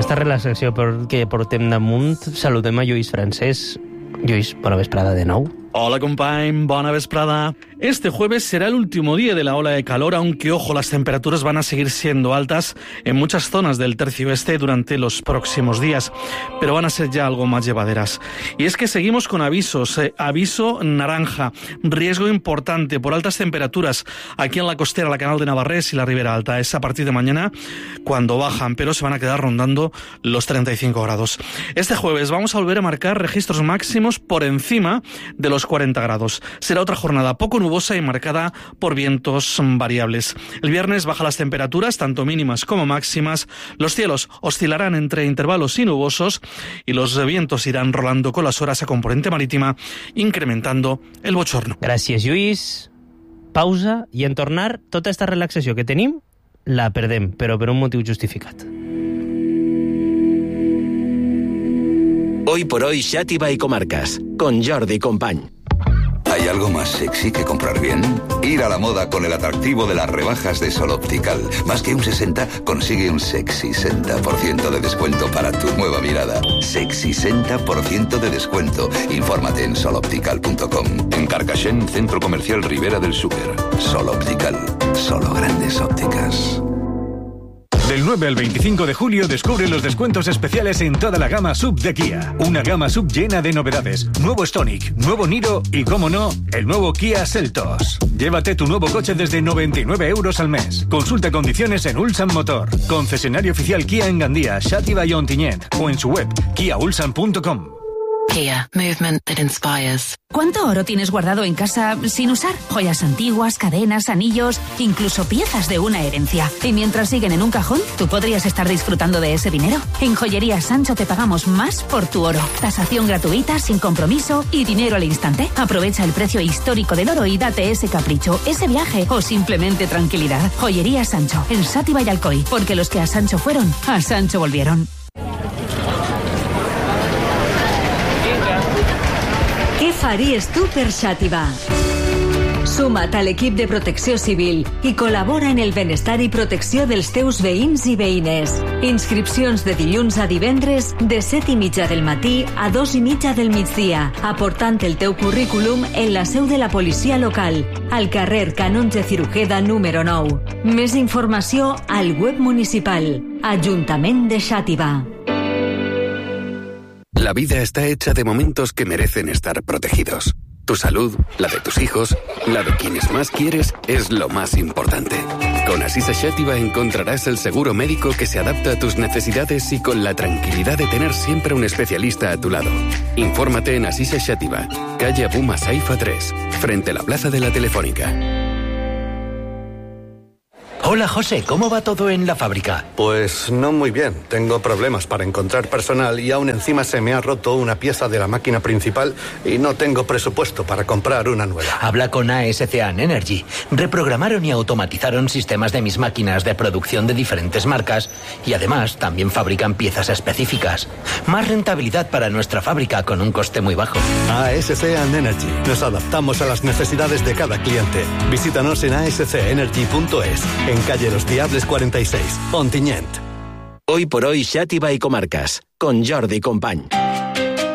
aquesta relaxació que portem damunt, saludem a Lluís Francés. Lluís, bona vesprada de nou. Hola, company, bona vesprada. Este jueves será el último día de la ola de calor, aunque, ojo, las temperaturas van a seguir siendo altas en muchas zonas del tercio oeste durante los próximos días, pero van a ser ya algo más llevaderas. Y es que seguimos con avisos. Aviso naranja, riesgo importante por altas temperaturas aquí en la costera, la Canal de Navarrés y la Ribera Alta. Es a partir de mañana cuando bajan, pero se van a quedar rondando los 35 grados. Este jueves vamos a volver a marcar registros máximos por encima de los 40 grados. Será otra jornada poco nubosa y marcada por vientos variables. El viernes bajan las temperaturas, tanto mínimas como máximas. Los cielos oscilarán entre intervalos y nubosos y los vientos irán rolando con las horas a componente marítima, incrementando el bochorno. Gràcies, Lluís. Pausa i en tornar, tota esta relaxació que tenim la perdem, però per un motiu justificat. Hoy por hoy, Xàtiva y Comarcas, con Jordi Company. ¿Hay algo más sexy que comprar bien? Ir a la moda con el atractivo de las rebajas de Sol Optical. Más que un 60, consigue un sexy 60% de descuento para tu nueva mirada. Sexy 60% de descuento. Infórmate en soloptical.com. En Carcaixent, Centro Comercial Ribera del Súper. Sol Optical. Solo grandes ópticas. Del 9 al 25 de julio descubre los descuentos especiales en toda la gama SUV de Kia. Una gama SUV llena de novedades. Nuevo Stonic, nuevo Niro y, como no, el nuevo Kia Seltos. Llévate tu nuevo coche desde 99 euros al mes. Consulta condiciones en Ulsan Motor. Concesionario oficial Kia en Gandía, Xàtiva y Ontinyent. O en su web, kiaulsan.com. Kia, movement that inspires. ¿Cuánto oro tienes guardado en casa sin usar? Joyas antiguas, cadenas, anillos, incluso piezas de una herencia. Y mientras siguen en un cajón, ¿tú podrías estar disfrutando de ese dinero? En Joyería Sancho te pagamos más por tu oro. Tasación gratuita, sin compromiso y dinero al instante. Aprovecha el precio histórico del oro y date ese capricho, ese viaje o simplemente tranquilidad. Joyería Sancho, en Xàtiva y Alcoi. Porque los que a Sancho fueron, a Sancho volvieron. Què faries tu per Xàtiva? Suma't a l'equip de Protecció Civil i col·labora en el benestar i protecció dels teus veïns i veïnes. Inscripcions de dilluns a divendres de 7:30 del matí a 2:30 del migdia, aportant el teu currículum en la seu de la policia local, al carrer Canonge Cirujeda número 9. Més informació al web municipal, Ajuntament de Xàtiva. La vida está hecha de momentos que merecen estar protegidos. Tu salud, la de tus hijos, la de quienes más quieres, es lo más importante. Con Asisa Xàtiva encontrarás el seguro médico que se adapta a tus necesidades y con la tranquilidad de tener siempre un especialista a tu lado. Infórmate en Asisa Xàtiva, calle Abuma Saifa 3, frente a la Plaza de la Telefónica. Hola, José, ¿cómo va todo en la fábrica? Pues no muy bien. Tengo problemas para encontrar personal y aún encima se me ha roto una pieza de la máquina principal y no tengo presupuesto para comprar una nueva. Habla con ASCAN Energy. Reprogramaron y automatizaron sistemas de mis máquinas de producción de diferentes marcas y además también fabrican piezas específicas. Más rentabilidad para nuestra fábrica con un coste muy bajo. ASCAN Energy. Nos adaptamos a las necesidades de cada cliente. Visítanos en ascenergy.es. En calle Los Diables 46, Ontinyent. Hoy por hoy, Xàtiva y Comarcas, con Jordi Company.